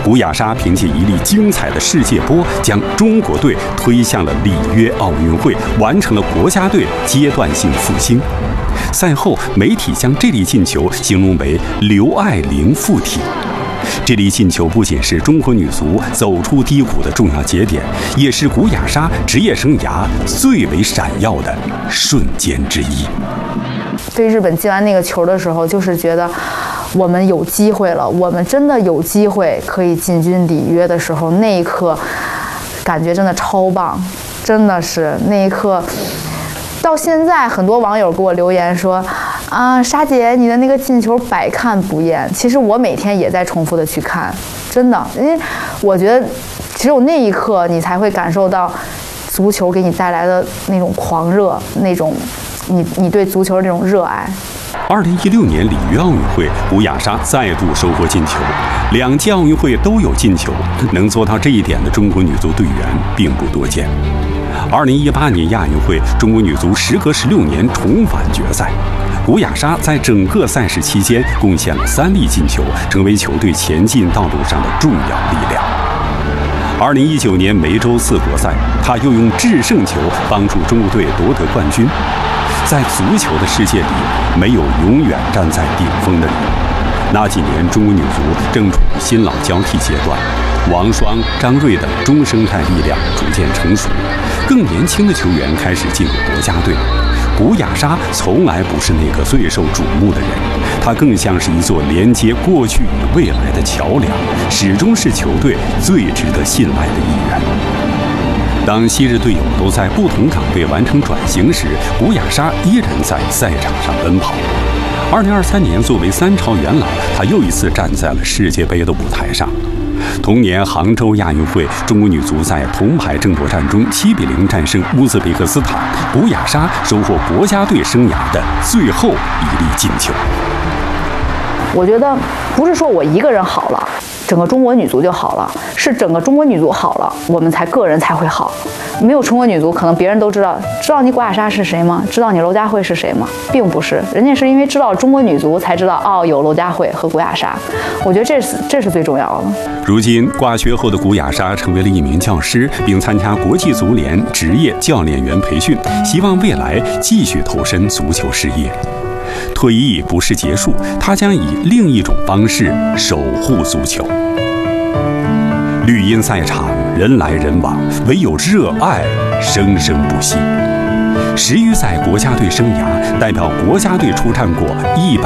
古雅莎凭借一粒精彩的世界波，将中国队推向了里约奥运会，完成了国家队阶段性复兴。赛后，媒体将这粒进球形容为刘爱玲附体。这粒进球不仅是中国女足走出低谷的重要节点，也是古雅莎职业生涯最为闪耀的瞬间之一。 对日本进完那个球的时候，就是觉得我们有机会了，我们真的有机会可以进军里约的时候，那一刻感觉真的超棒，真的是那一刻。到现在，很多网友给我留言说：“啊，莎姐，你的那个进球百看不厌。”其实我每天也在重复的去看，真的，因为我觉得只有那一刻，你才会感受到足球给你带来的那种狂热，那种你对足球的这种热爱。 2016年里约奥运会，古雅莎再度收获进球，2届奥运会都有进球，能做到这一点的中国女足队员并不多见。2018年亚运会，中国女足时隔16年重返决赛，古雅莎在整个赛事期间贡献了3粒进球，成为球队前进道路上的重要力量。2019年梅州4国赛，她又用制胜球帮助中国队夺得冠军。在足球的世界里，没有永远站在顶峰的人。那几年，中国女足正处于新老交替阶段，王霜、张睿等中生态力量逐渐成熟，更年轻的球员开始进入国家队。古雅莎从来不是那个最受瞩目的人，她更像是一座连接过去与未来的桥梁，始终是球队最值得信赖的一员。当昔日队友都在不同岗位完成转型时，古雅莎依然在赛场上奔跑。2023年，作为3朝元老，她又一次站在了世界杯的舞台上。同年杭州亚运会，中国女足在铜牌争夺战中7-0战胜乌兹别克斯坦，古雅莎收获国家队生涯的最后一粒进球。 我觉得不是说我一个人好了，整个中国女足就好了，是整个中国女足好了，我们个人才会好。没有中国女足，可能别人都知道你古雅莎是谁吗？知道你娄佳慧是谁吗？并不是，人家是因为知道中国女足才知道哦，有娄佳慧和古雅莎。我觉得这是最重要的。 如今挂学后的古雅莎成为了一名教师，并参加国际足联职业教练员培训，希望未来继续投身足球事业。退役不是结束，他将以另一种方式守护足球。绿茵赛场，人来人往，唯有热爱生生不息。10余载国家队生涯，代表国家队出战过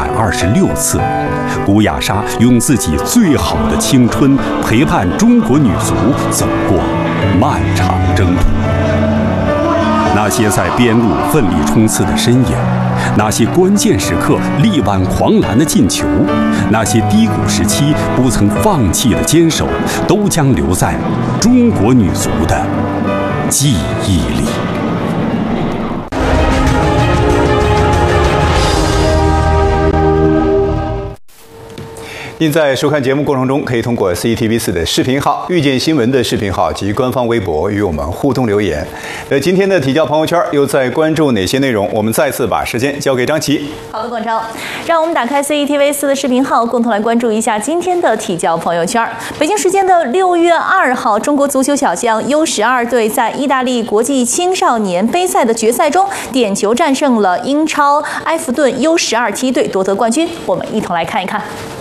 126次。古雅莎用自己最好的青春，陪伴中国女足走过漫长征途。那些在边路奋力冲刺的身影，那些关键时刻力挽狂澜的进球，那些低谷时期不曾放弃的坚守，都将留在中国女足的记忆里。 您在收看节目过程中，可以通过 CCTV4 的视频号、遇见新闻的视频号及官方微博与我们互动留言。今天的体教朋友圈又在关注哪些内容？我们再次把时间交给张琪。 好的，广超，让我们打开 CCTV4 的视频号，共同来关注一下今天的体教朋友圈。北京时间的6月2号，中国足球小将 U12 队在意大利国际青少年杯赛的决赛中，点球战胜了英超埃弗顿 U12 梯队，夺得冠军。我们一同来看一看。